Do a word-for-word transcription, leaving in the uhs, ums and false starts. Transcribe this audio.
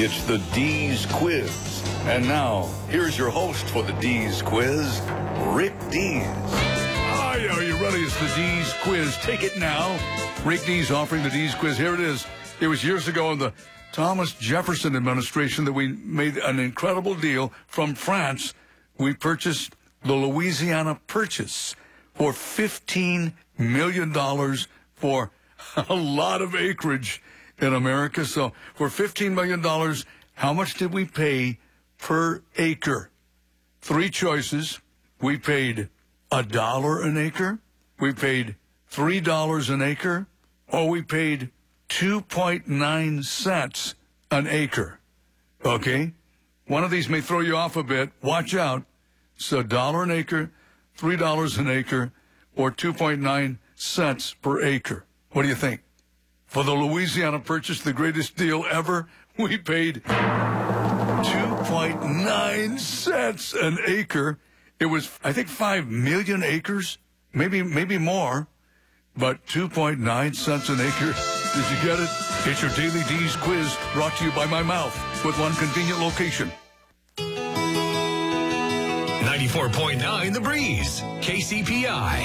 It's the D's Quiz. And now, here's your host for the D's Quiz, Rick Dees. Hi, are you ready? It's the D's Quiz. Take it now. Rick Dees offering the D's Quiz. Here it is. It was years ago in the Thomas Jefferson administration that we made an incredible deal from France. We purchased the Louisiana Purchase for fifteen million dollars for a lot of acreage in America. So for fifteen million dollars, how much did we pay per acre? Three choices. We paid a dollar an acre, we paid three dollars an acre, or we paid two point nine cents an acre. Okay? One of these may throw you off a bit. Watch out. It's a dollar an acre, three dollars an acre, or two point nine cents per acre. What do you think? For the Louisiana Purchase, the greatest deal ever, we paid two point nine cents an acre. It was, I think, five million acres, maybe maybe more, but two point nine cents an acre. Did you get it? It's your Daily D's Quiz, brought to you by my mouth, with one convenient location. ninety-four point nine The Breeze, K C P I.